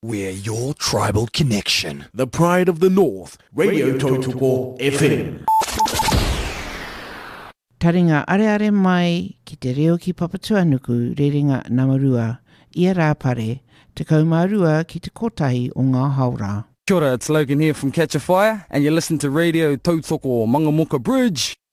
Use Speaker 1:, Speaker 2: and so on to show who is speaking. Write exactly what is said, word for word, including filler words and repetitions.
Speaker 1: We're your tribal connection.
Speaker 2: The pride of the North, Radio Tautoko F M.
Speaker 3: Taringa are are mai ki te reo ki Papatuanuku, rerenga Namarua, ia rā pare, te kaumarua ki te kotahi o ngā haura.
Speaker 4: Kia ora, it's Logan here from Catch a Fire, and you listen to Radio Tautoko Mangamoka Bridge.